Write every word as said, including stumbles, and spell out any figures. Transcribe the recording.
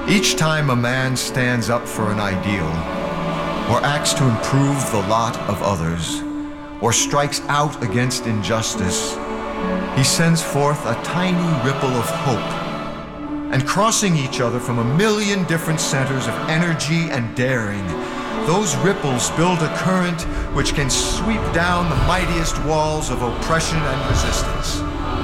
Each time a man stands up for an ideal, or acts to improve the lot of others, or strikes out against injustice, he sends forth a tiny ripple of hope, and crossing each other from a million different centers of energy and daring, those ripples build a current which can sweep down the mightiest walls of oppression and resistance.